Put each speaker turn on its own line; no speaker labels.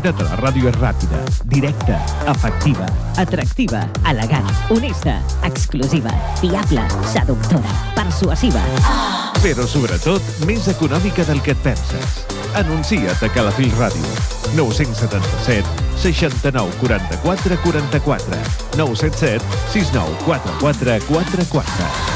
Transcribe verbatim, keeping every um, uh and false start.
publicitat a la ràdio és ràpida, directa, efectiva,
atractiva, elegant, honesta, exclusiva, fiable, seductora, persuasiva.
però sobretot més econòmica del que et penses. Anuncia't a Calafell Ràdio. nou set set, seixanta-nou, quaranta-quatre, quaranta-quatre. nou set set, sis nou quatre quatre quatre quatre.